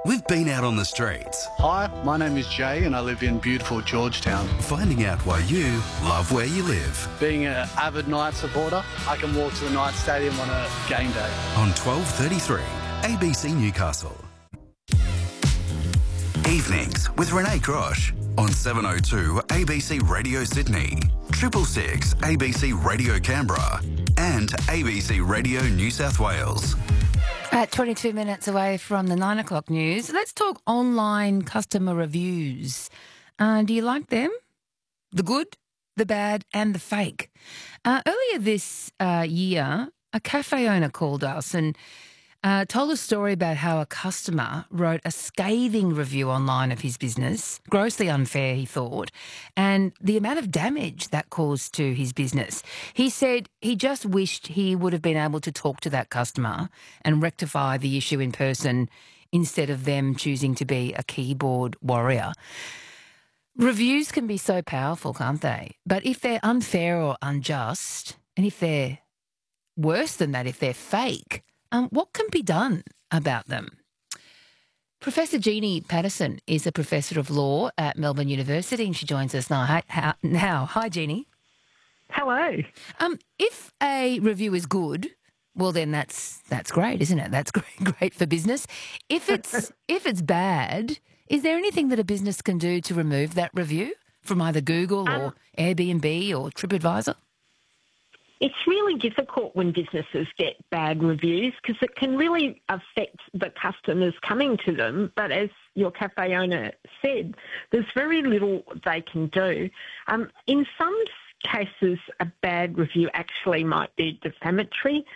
We've been out on the streets, Hi, my name is Jay and I live in beautiful Georgetown. finding out why you love where you live. Being an avid Knights supporter, I can walk to the Knights Stadium on a game day. On 12:33, ABC Newcastle. Evenings with Renee Grosh on 702 ABC Radio Sydney, 666 ABC Radio Canberra and ABC Radio New South Wales. At 22 minutes away from the 9 o'clock news, let's talk online customer reviews. Do you like them? The good, the bad and the fake. Earlier this year, a cafe owner called us and told a story about how a customer wrote a scathing review online of his business, grossly unfair, he thought, and the amount of damage that caused to his business. He said he just wished he would have been able to talk to that customer and rectify the issue in person instead of them choosing to be a keyboard warrior. Reviews can be so powerful, can't they? But if they're unfair or unjust, and if they're worse than that, if they're fake, what can be done about them? Professor Jeannie Patterson is a professor of law at Melbourne University and she joins us now. Hi, Jeannie. Hello. If a review is good, well, then that's great, isn't it? That's great for business. If it's bad, is there anything that a business can do to remove that review from either Google or Airbnb or TripAdvisor? It's really difficult when businesses get bad reviews because it can really affect the customers coming to them. But as your cafe owner said, there's very little they can do. In some cases, a bad review actually might be defamatory.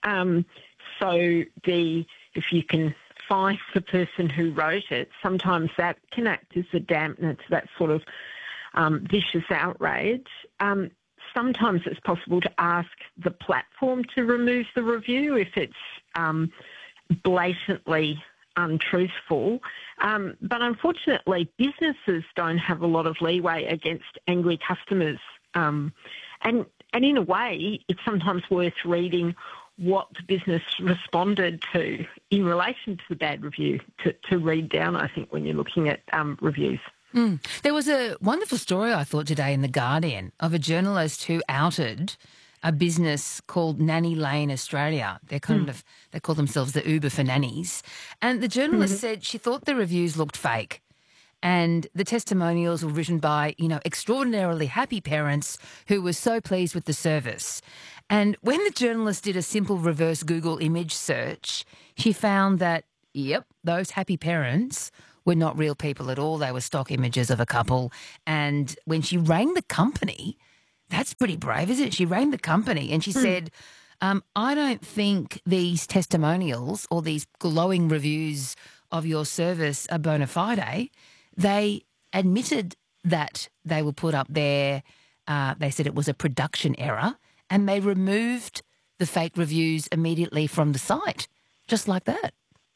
If you can find the person who wrote it, sometimes that can act as a dampener to that sort of vicious outrage. Sometimes it's possible to ask the platform to remove the review if it's blatantly untruthful. But unfortunately, businesses don't have a lot of leeway against angry customers. And in a way, it's sometimes worth reading what the business responded to in relation to the bad review to read down, I think, when you're looking at reviews. There was a wonderful story, I thought, today in The Guardian of a journalist who outed a business called Nanny Lane Australia. They call themselves the Uber for nannies. And the journalist said she thought the reviews looked fake and the testimonials were written by, extraordinarily happy parents who were so pleased with the service. And when the journalist did a simple reverse Google image search, she found that, yep, those happy parents were not real people at all. They were stock images of a couple. And when she rang the company, that's pretty brave, isn't it? She rang the company and she said, I don't think these testimonials or these glowing reviews of your service are bona fide. They admitted that they were put up there. They said it was a production error and they removed the fake reviews immediately from the site, just like that.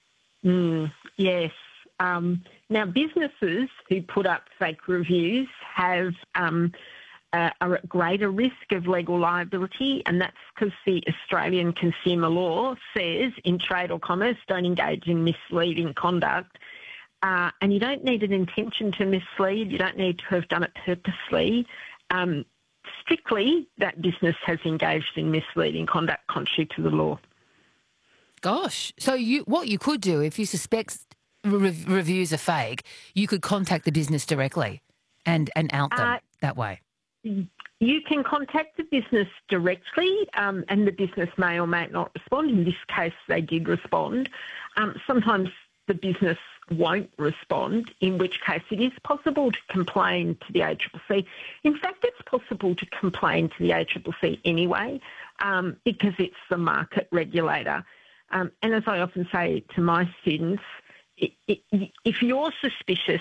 Yes. Now, businesses who put up fake reviews are at greater risk of legal liability, and that's because the Australian consumer law says in trade or commerce, don't engage in misleading conduct. And you don't need an intention to mislead. You don't need to have done it purposely. Strictly, that business has engaged in misleading conduct contrary to the law. Gosh. So what you could do if you suspect reviews are fake, you could contact the business directly and out them that way. You can contact the business directly and the business may or may not respond. In this case, they did respond. Sometimes the business won't respond, in which case it is possible to complain to the ACCC. In fact, it's possible to complain to the ACCC anyway because it's the market regulator. And as I often say to my students, if you're suspicious,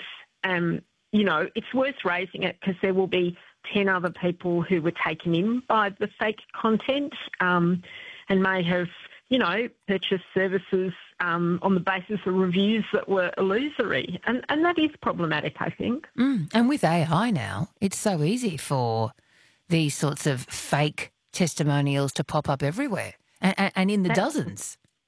it's worth raising it because there will be 10 other people who were taken in by the fake content and may have, purchased services on the basis of reviews that were illusory. And that is problematic, I think. And with AI now, it's so easy for these sorts of fake testimonials to pop up everywhere and in the dozens.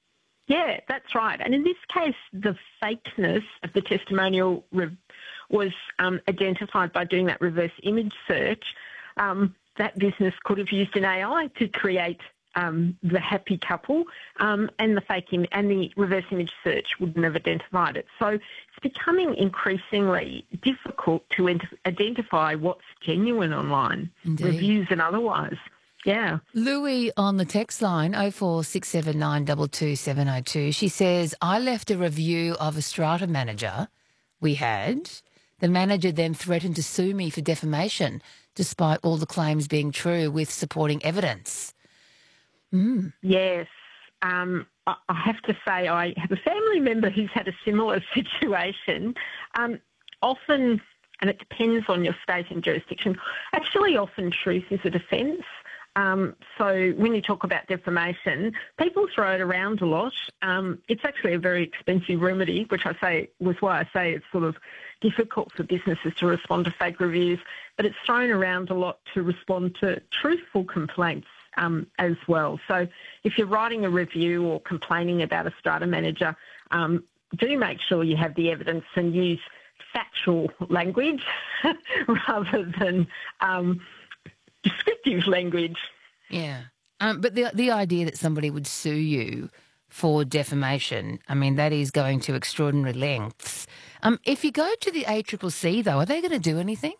Yeah, that's right. And in this case, the fakeness of the testimonial was identified by doing that reverse image search. That business could have used an AI to create the happy couple, and the reverse image search wouldn't have identified it. So it's becoming increasingly difficult to identify what's genuine online, Indeed. reviews and otherwise. Yeah. Louis on the text line 0467 22702. She says, I left a review of a strata manager we had. The manager then threatened to sue me for defamation, despite all the claims being true with supporting evidence. Yes. I have to say I have a family member who's had a similar situation. Often, and it depends on your state and jurisdiction, actually often truth is a defence. So when you talk about defamation, people throw it around a lot. It's actually a very expensive remedy, which was why I say it's sort of difficult for businesses to respond to fake reviews, but it's thrown around a lot to respond to truthful complaints as well. So if you're writing a review or complaining about a strata manager, do make sure you have the evidence and use factual language rather than descriptive language. Yeah. But the idea that somebody would sue you for defamation, I mean, that is going to extraordinary lengths. If you go to the ACCC, though, are they going to do anything?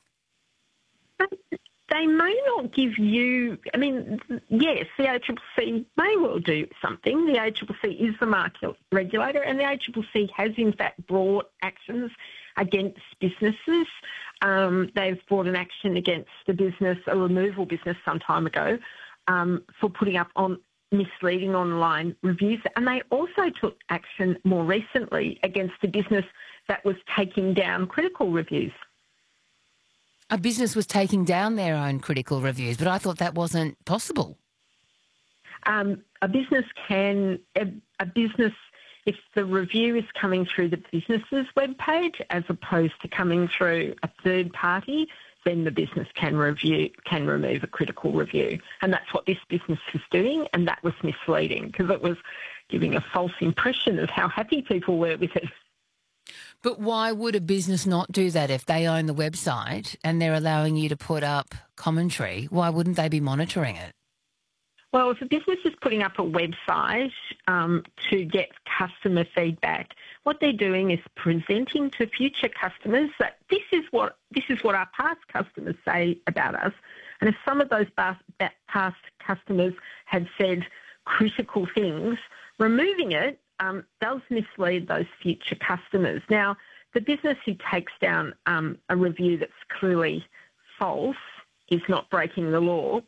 They may not give you, I mean, yes, the ACCC may well do something. The ACCC is the market regulator, and the ACCC has in fact brought actions against businesses. They've brought an action against a removal business some time ago for putting up on misleading online reviews. And they also took action more recently against a business that was taking down critical reviews. A business was taking down their own critical reviews, but I thought that wasn't possible. A business, if the review is coming through the business's webpage as opposed to coming through a third party, then the business can remove a critical review. And that's what this business was doing, and that was misleading because it was giving a false impression of how happy people were with it. But why would a business not do that if they own the website and they're allowing you to put up commentary? Why wouldn't they be monitoring it? Well, if a business is putting up a website to get customer feedback, what they're doing is presenting to future customers that this is what our past customers say about us. And if some of those past customers have said critical things, removing it does mislead those future customers. Now, the business who takes down a review that's clearly false is not breaking the law,